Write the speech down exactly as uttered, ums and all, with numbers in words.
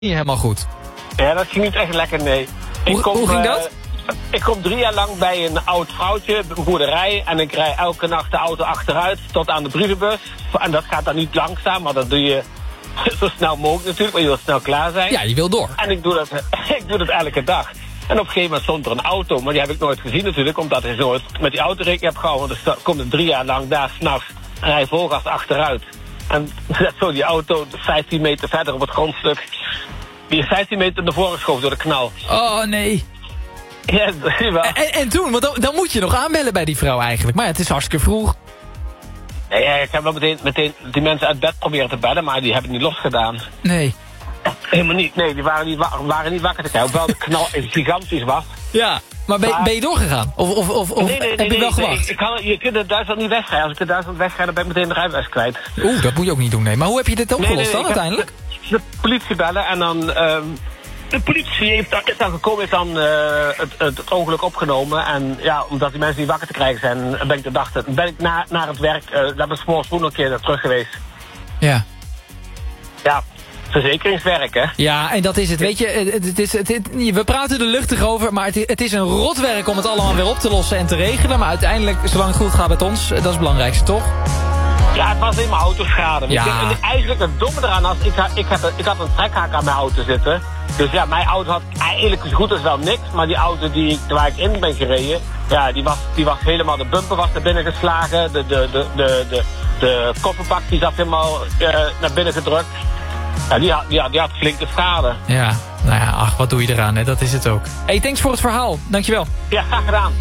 niet helemaal goed. Ja, dat ging niet echt lekker, nee. Hoe, ik kom, hoe ging uh, dat? Ik kom drie jaar lang bij een oud vrouwtje, een boerderij. En ik rij elke nacht de auto achteruit tot aan de brievenbus. En dat gaat dan niet langzaam, maar dat doe je zo snel mogelijk natuurlijk. Want je wil snel klaar zijn. Ja, je wil door. En ik doe dat, ik doe dat elke dag. En op een gegeven moment stond er een auto, maar die heb ik nooit gezien natuurlijk. Omdat ik nooit met die auto rekening heb gehouden. Dus dan komt het drie jaar lang daar s'nachts en rij vol gas achteruit. En zet zo die auto vijftien meter verder op het grondstuk. Die is vijftien meter naar voren geschoven door de knal. Oh, nee. Ja, dat zie je wel. En, en toen? Want dan, dan moet je nog aanbellen bij die vrouw eigenlijk. Maar ja, het is hartstikke vroeg. Ja, ja, ik heb wel meteen, meteen die mensen uit bed proberen te bellen, maar die hebben het niet losgedaan. Nee. Helemaal niet. Nee, die waren niet, wa waren niet wakker te krijgen. Hoewel de knal gigantisch was. Ja, maar ben, ben je doorgegaan? Of, of, of, of nee, nee, nee, heb je nee, wel nee, gewacht? ik kan, je kunt in Duitsland niet wegrijden. Als ik in Duitsland wegga, dan ben ik meteen de rijbewijs kwijt. Oeh, dat moet je ook niet doen, nee. Maar hoe heb je dit opgelost nee, nee, dan ik heb uiteindelijk? De, de politie bellen en dan... Um, de politie heeft, is dan gekomen, heeft dan uh, het, het, het ongeluk opgenomen. En ja, omdat die mensen niet wakker te krijgen zijn, ben ik de dag te, ben ik na, naar het werk, uh, daar ben ik s'morgens vroeg nog een keer terug geweest. Ja. Ja, verzekeringswerk, hè? Ja, en dat is het. Weet je, het, het is, het, het, we praten er luchtig over, maar het, het is een rotwerk om het allemaal weer op te lossen en te regelen. Maar uiteindelijk, zolang het goed gaat met ons, dat is het belangrijkste, toch? Ja, het was in mijn autoschade. Ja. Ik, en eigenlijk het domme eraan was, ik, ik, had, ik had een trekhaak aan mijn auto zitten. Dus ja, mijn auto had eigenlijk zo goed als wel niks. Maar die auto die, waar ik in ben gereden, ja, die was, die was helemaal, de bumper was naar binnen geslagen. De, de, de, de, de, de kofferbak die zat helemaal uh, naar binnen gedrukt. Ja, die had, die had, die had flinke schade. Ja, nou ja, ach, wat doe je eraan, hè? Dat is het ook. Hey, thanks voor het verhaal. Dankjewel. Ja, graag gedaan.